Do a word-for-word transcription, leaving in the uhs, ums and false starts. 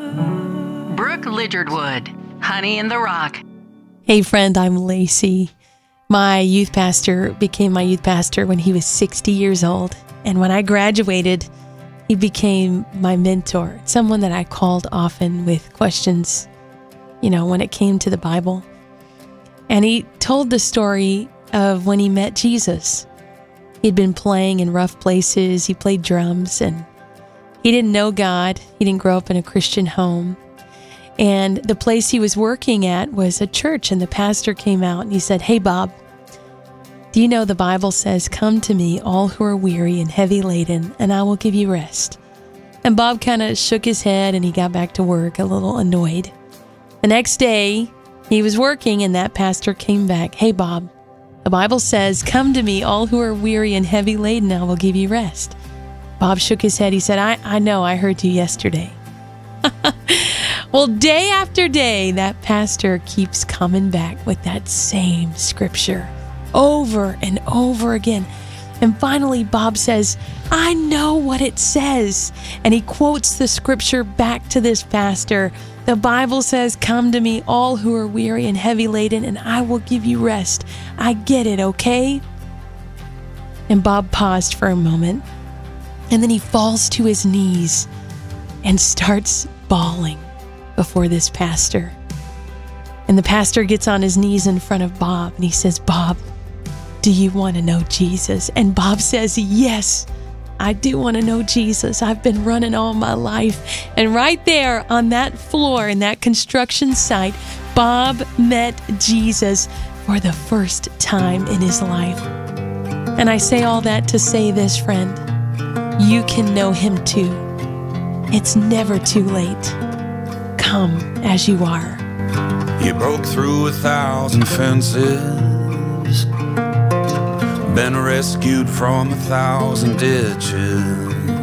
Brooke Lidgerwood, Honey in the Rock. Hey friend, I'm Lacey. My youth pastor became my youth pastor when he was sixty years old. And when I graduated, he became my mentor, someone that I called often with questions, you know, when it came to the Bible. And he told the story of when he met Jesus. He'd been playing in rough places. He played drums and he didn't know God. He didn't grow up in a Christian home. And the place he was working at was a church, and the pastor came out and he said, "Hey, Bob, do you know the Bible says, 'Come to me, all who are weary and heavy laden, and I will give you rest'?" And Bob kind of shook his head and he got back to work a little annoyed. The next day, he was working and that pastor came back. "Hey, Bob, the Bible says, 'Come to me, all who are weary and heavy laden, I will give you rest.'" Bob shook his head. He said, I, I know, I heard you yesterday." Well, day after day, that pastor keeps coming back with that same scripture over and over again. And finally, Bob says, "I know what it says." And he quotes the scripture back to this pastor. The Bible says, "Come to me, all who are weary and heavy laden, and I will give you rest. I get it, okay?" And Bob paused for a moment, and then he falls to his knees and starts bawling before this pastor. And the pastor gets on his knees in front of Bob and he says, "Bob, do you want to know Jesus?" And Bob says, "Yes, I do want to know Jesus. I've been running all my life." And right there on that floor in that construction site, Bob met Jesus for the first time in his life. And I say all that to say this, friend, you can know him too. It's never too late. Come as you are. You broke through a thousand fences, been rescued from a thousand ditches.